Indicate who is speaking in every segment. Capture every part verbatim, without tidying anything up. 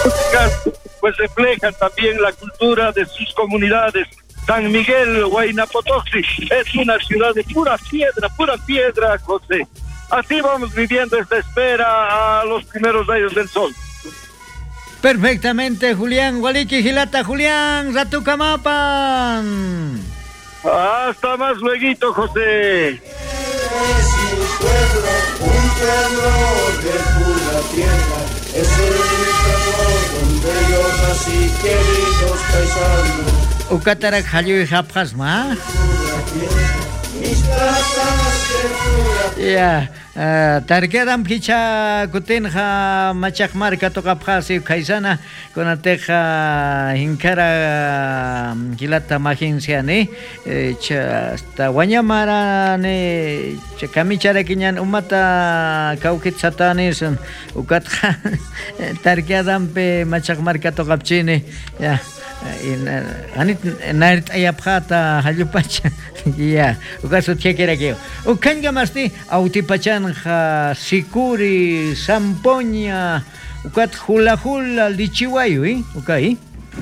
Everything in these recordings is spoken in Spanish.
Speaker 1: pues reflejan también la cultura de sus comunidades. San Miguel, Huayna Potosí, es una ciudad de pura piedra, pura piedra, José. Así vamos viviendo esta espera a los primeros rayos del sol.
Speaker 2: Perfectamente, Julián. Gualiqui, Gilata, Julián, Ratucamapan.
Speaker 1: Hasta más lueguito, José.
Speaker 3: Es mi pueblo, un pueblo de pura tierra. Es el pueblo donde yo nací, queridos paisanos.
Speaker 2: Ucatarak Hayu y Hapjasma.
Speaker 3: Mis plazas de pura
Speaker 2: Ya, tarqueadam picha kutenja machak marca toca pasi kaisana con ateja hinkara gilata maginsiane cha sta wanyamara ne cha kamichara kinyan umata kaukit satanis ukatja tarqueadam pe machak marca toca pchine ya in anit narit ayapkhata halupacha ya ukaso tiekera keo ukanga masti autipachanja sikuri sampoña ukat hula hula lichiwayu eh ukai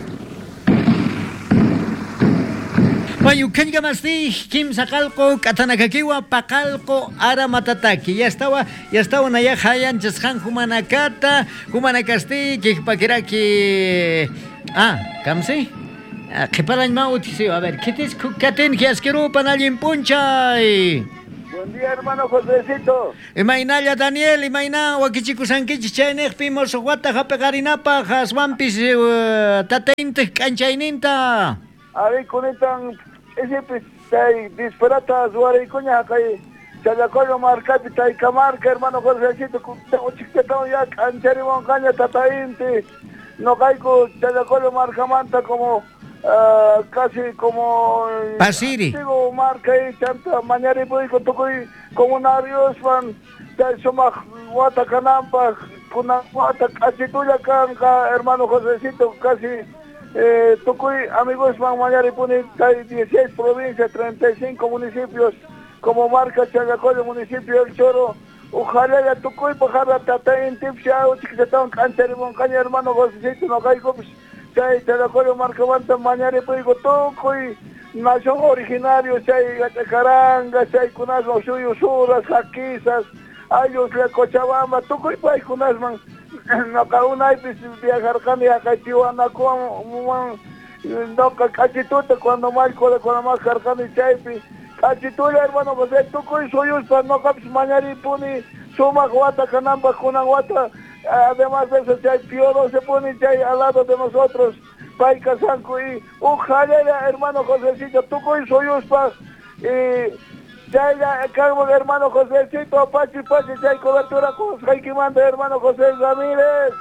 Speaker 2: Wayu ukanga masti kim sakalko katanakakiwa pakalko ara matataki ya estaba ya estaba naya hayan chashan humanakata humanakasti kipakiraki ah kamsi ¿qué para el mauticio? A ver, ¿qué te caten que asqueroso para alguien punchay?
Speaker 1: Buen día, hermano Josecito.
Speaker 2: Imainaya Daniel, imaina, wakichiku sankichi chaynech pimos guata japegarinapa, jaswampis tateinte canchaininta.
Speaker 1: A ver, con esta, ese pues, disparata, zuare y coña, que Chayacoyo marcati, Taicamarca, hermano Josecito, chiquitano ya, canchari moncaña, tatainte, no caigo, Chayacoyo marcamanta como. Uh, casi como
Speaker 2: Pasiri.
Speaker 1: Digo, marca y tanta mañana y voy con tu comunarios van de Soma Guata Canampa, con Guata casi tuya canca, hermano Josecito, casi eh, Tucuy, amigos van mañana y pone dieciséis provincias, treinta y cinco municipios, como marca Chayacoyo, municipio del Choro. Ojalá ya Tucuy, bajar tata en Tipsia, chiquitán, cáncer y moncaña, hermano Josecito, no caigo. Chay, Chayacoyo, Marcamanta, mañana y puigo toco y nación originario, chay, Caranga, chay, kunas, los suyos, suras, jaquizas, ayos, la Cochabamba, toco y pay, kunas, man, no, cada una hay, pues, viajar, cambia, cachihuana, con, no, cachituta, cuando más, cuando más, carcani, chay, cachituya, hermano, pues, toco y suyos, pues, no, caps, mañana y puni, suma, guata, canamba, kuna, guata, además de eso, Chay Pioro se pone Chay al lado de nosotros, Pai Casanco y ojalá, hermano Josecito, tú con Soyuspa, y Chay, cargo de hermano Josecito, Pachi, Pachi, Chay, cobertura con Jaikimanda, hermano José Ramírez.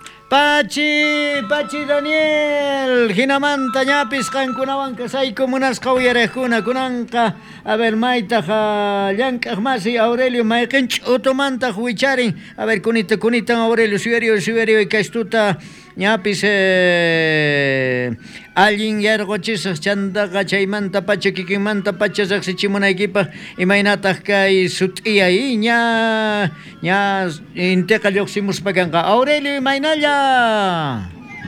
Speaker 2: Pachi, Pachi Daniel, Hinamanta ñapis kankunawan kasay comunas qawyarejkuna kunanqa a ver maytaqa llank'aq masi Aurelio mayqinch utumanta huicharin a ver kunita kunitan Aurelio Siberio Siberio y kaystuta ñapis eh, alguien yarqochisaq chantaqa chaymanta pacha kikimanta pachasaq sichimunaykipaq imaynataq kay sut'iyay ña ña inteqa lluqsimuspa kanqa Aurelio imaynalla.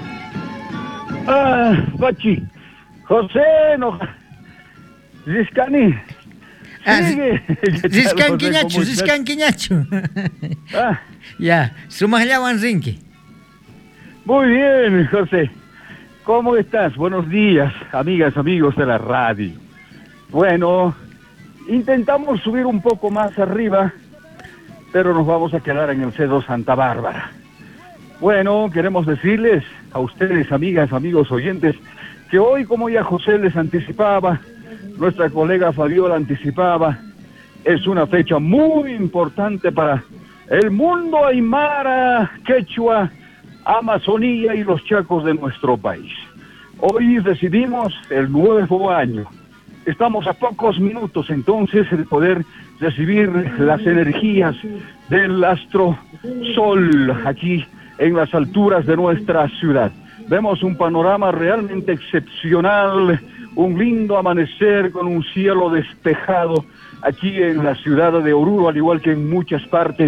Speaker 1: Ah, Pachi, José, no, Ziscani, sigue.
Speaker 2: Ziscanquiñachu, Ziscanquiñachu.
Speaker 1: Ah.
Speaker 2: Ya, sumallawan zinki.
Speaker 1: Muy bien, José. ¿Cómo estás? Buenos días, amigas, amigos de la radio. Bueno, intentamos subir un poco más arriba, pero nos vamos a quedar en el C dos Santa Bárbara. Bueno, queremos decirles a ustedes, amigas, amigos oyentes, que hoy, como ya José les anticipaba, nuestra colega Fabiola anticipaba, es una fecha muy importante para el mundo aymara, quechua, Amazonía y los chacos de nuestro país. Hoy recibimos el nuevo año. Estamos a pocos minutos entonces de poder recibir las energías del astro sol aquí en las alturas de nuestra ciudad. Vemos un panorama realmente excepcional, un lindo amanecer con un cielo despejado aquí en la ciudad de Oruro, al igual que en muchas partes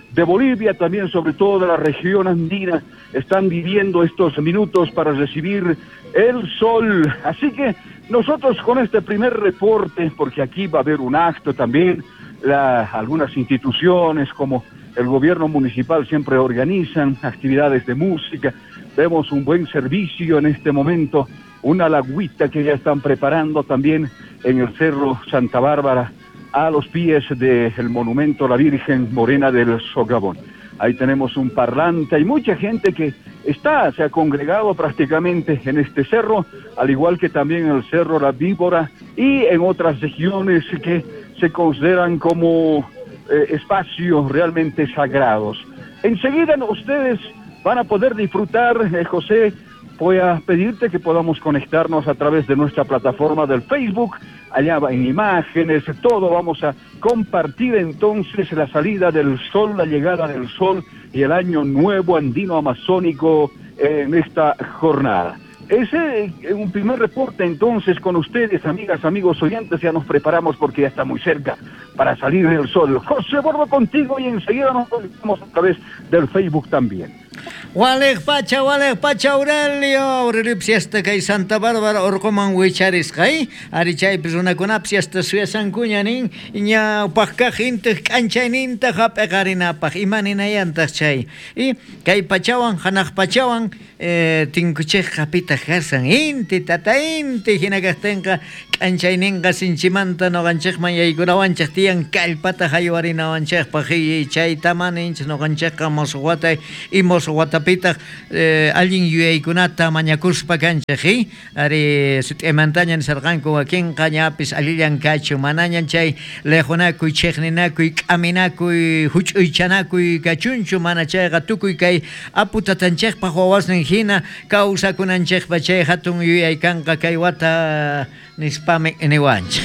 Speaker 4: de Bolivia, también sobre todo de la región andina, están viviendo estos minutos para recibir el sol. Así que nosotros con este primer reporte, porque aquí va a haber un acto también, la, algunas instituciones como el gobierno municipal siempre organizan actividades de música, vemos un buen servicio en este momento, una lagüita que ya están preparando también en el Cerro Santa Bárbara, a los pies del monumento a la Virgen Morena del Socavón. Ahí tenemos un parlante, hay mucha gente que está, se ha congregado prácticamente en este cerro, al igual que también en el Cerro La Víbora y en otras regiones que se consideran como eh, espacios realmente sagrados. Enseguida ustedes van a poder disfrutar, eh, José, voy a pedirte que podamos conectarnos a través de nuestra plataforma del Facebook, allá en imágenes, todo, vamos a compartir entonces la salida del sol, la llegada del sol y el año nuevo andino amazónico en esta jornada. Ese es un primer reporte entonces con ustedes, amigas, amigos oyentes, ya nos preparamos porque ya está muy cerca para salir del sol. José, vuelvo contigo y enseguida nos conectamos a través del Facebook también.
Speaker 2: Walek pacha, walek pacha Aurelio, Aurelio psiesta kay Santa Bárbara orkoman wicharis kay, arichay pisuna kunap siesta suyasan kunyanin, nya pakkahintek kanchaininta hapegarinapaj, imaninayantaj chay. Y kay pachawan, hanak pachawan, eh, tinkuchej kapita jarsan, inti, tata inti, hinakastenka, kanchaininka sinchimanta no ganchej mayaykurawanchej tiyan kalpata haywarinawanchej paji chay tamaninch no ganchej moswatay y moswatapita eh, alguien yuyaykunata mañakurspa kanchej ari sut'emantañan sarqanku wakin qañapis alillan kachu manañan chay lejunakuy chejninakuy k'aminakuy huch'uychanakuy kachunchu mana chayqa tukuy kay aputatanchejpa wawasnin hina kawsakunanchejpa chay hatun yuyaykanqa kay wata nispame eniwanch.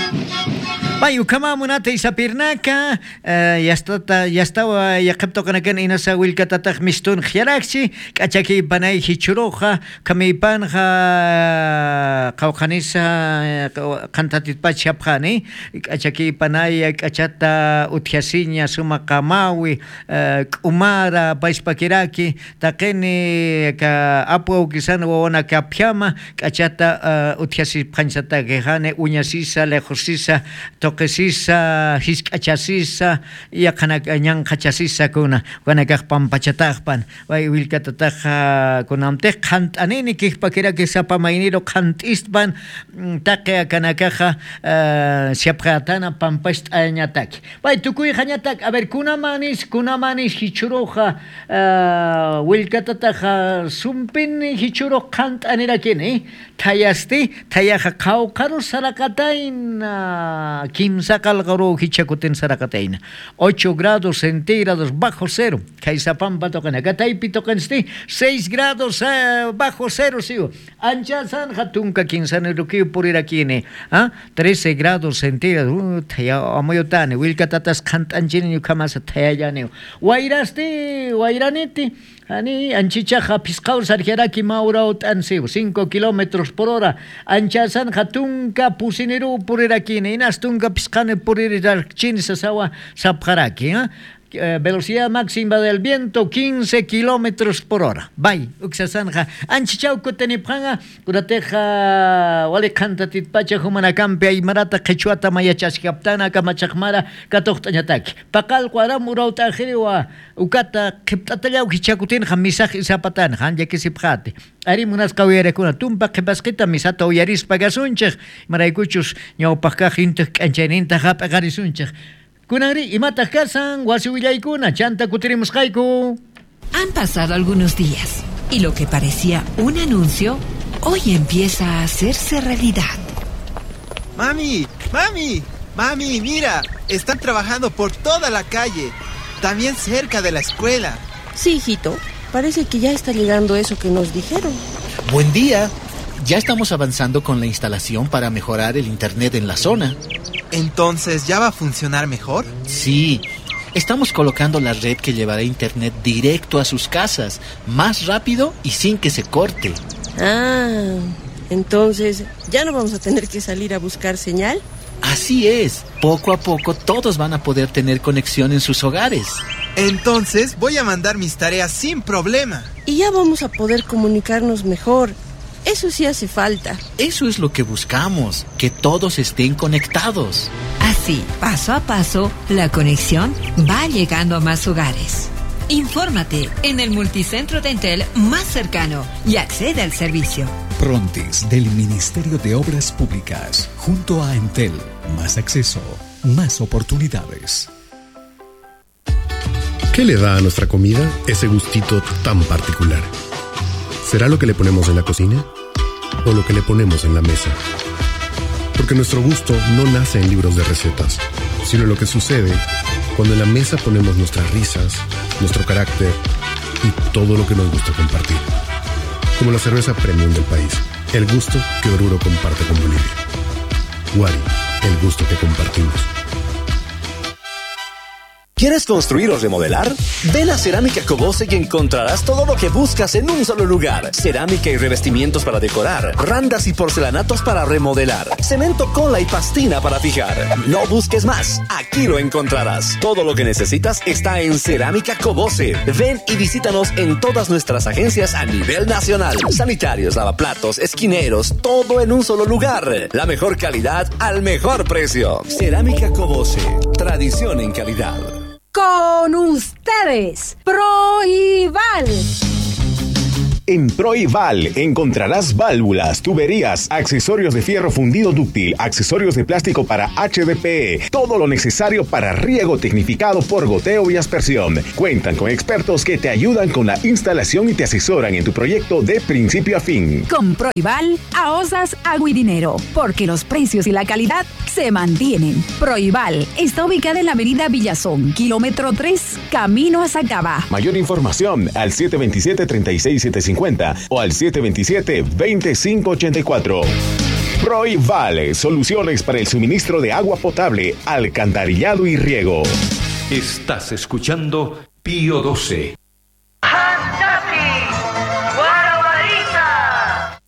Speaker 2: Bayu kama munata isapirnaka ya está ya estaba ya capto kanakan inasa wilkatataq mistun khiraksi kachaki panay hichuroja kami panja qawqanisa qantatit pachapqani kachaki panay kachata uthiasiña suma qamawi kumara paispakiraki taqeni ka apu kisan wawana kapyama kachata uthiasi phanchata gehane uñasisa lejosisa toquesisa, hiskachasisa, y akanañan kachasisa kuna, wanakaj pampachatajpan, way wilkatataja kunamtej kantanini kihpakira que sapamainiro kantistpan, taque akanakaja siapratana pampast añatak. Way tukuy hañatak, a ver, kunamanis, kunamanis hichuroja, wilkatataja sumpin hichuro kantanira kini, tayasti, tayaja kaukaro sarakataina. Kimsa calgaro hichakutin sarakataina. ocho grados centígrados bajo cero. Kaisapampa tocan. Kataipi tocan sti. seis grados eh, bajo cero, sigo. Ancha san hatunka quinsan ruki puriraki. ¿Ah? trece grados centígrados. Uh, taya amoyotane. Wilkatatas kantanjini yukamasa tayayane. Wairasti, wairaniti. Ani anchichaja piscaur sarjeraki mauraut ansiu cinco kilómetros por hora. Anchasan hatunka pusiniru purirakine. Inastunka piscane purirakchini sasawa sapjaraki. ¿eh? Eh, velocidad máxima del viento quince kilómetros por hora. Bay, uxasanja. Anchichauco tenipanga, curateja, wale cantatit pacha humanacampe y marata quechuata mayachascaptana, camachachmara, catochtañataki. Pacal cuadram urauta jiriwa, ukata, keptataya ukichakutin, jamisaj y zapatan, hanja que sipjate. Arimunas kawere kuna tumpa kepasquita misata uyaris pagasunchej, maraykuchus, ñaupajka jintek anchaninta jap agarisunchej. Kunari, imata kasan, wasiwillaykuna, chanta kutirimuskayku.
Speaker 5: Han pasado algunos días y lo que parecía un anuncio hoy empieza a hacerse realidad.
Speaker 6: Mami, mami, mami, mira, están trabajando por toda la calle, también cerca de la escuela.
Speaker 7: Sí, hijito, parece que ya está llegando eso que nos dijeron.
Speaker 8: Buen día. Ya estamos avanzando con la instalación para mejorar el internet en la zona.
Speaker 6: ¿Entonces ya va a funcionar mejor?
Speaker 8: Sí, estamos colocando la red que llevará internet directo a sus casas, más rápido y sin que se corte.
Speaker 7: Ah, entonces, ¿ya no vamos a tener que salir a buscar señal?
Speaker 8: Así es, poco a poco todos van a poder tener conexión en sus hogares.
Speaker 6: Entonces voy a mandar mis tareas sin problema.
Speaker 7: Y ya vamos a poder comunicarnos mejor. Eso sí hace falta.
Speaker 8: Eso es lo que buscamos, que todos estén conectados.
Speaker 5: Así, paso a paso, la conexión va llegando a más hogares. Infórmate en el multicentro de Entel más cercano y accede al servicio.
Speaker 9: Prontis del Ministerio de Obras Públicas, junto a Entel. Más acceso, más oportunidades.
Speaker 10: ¿Qué le da a nuestra comida ese gustito tan particular? ¿Será lo que le ponemos en la cocina o lo que le ponemos en la mesa? Porque nuestro gusto no nace en libros de recetas, sino en lo que sucede cuando en la mesa ponemos nuestras risas, nuestro carácter y todo lo que nos gusta compartir. Como la cerveza premium del país, el gusto que Oruro comparte con Bolivia. Wari, el gusto que compartimos.
Speaker 11: ¿Quieres construir o remodelar? Ven a Cerámica Cobose y encontrarás todo lo que buscas en un solo lugar. Cerámica y revestimientos para decorar, randas y porcelanatos para remodelar, cemento, cola y pastina para fijar. No busques más, aquí lo encontrarás. Todo lo que necesitas está en Cerámica Cobose. Ven y visítanos en todas nuestras agencias a nivel nacional. Sanitarios, lavaplatos, esquineros, todo en un solo lugar. La mejor calidad al mejor precio. Cerámica Cobose, tradición en calidad.
Speaker 12: Con ustedes, Proival.
Speaker 13: En Proival encontrarás válvulas, tuberías, accesorios de fierro fundido dúctil, accesorios de plástico para H D P E, todo lo necesario para riego tecnificado por goteo y aspersión. Cuentan con expertos que te ayudan con la instalación y te asesoran en tu proyecto de principio a fin.
Speaker 12: Con Proival ahorras agua y dinero, porque los precios y la calidad se mantienen. Proival está ubicada en la avenida Villazón, kilómetro tres, camino a Sacaba.
Speaker 13: Mayor información al siete dos siete, tres seis siete cinco o al siete dos siete, dos cinco ocho cuatro. Proival, soluciones para el suministro de agua potable, alcantarillado y riego.
Speaker 14: Estás escuchando Pío doce,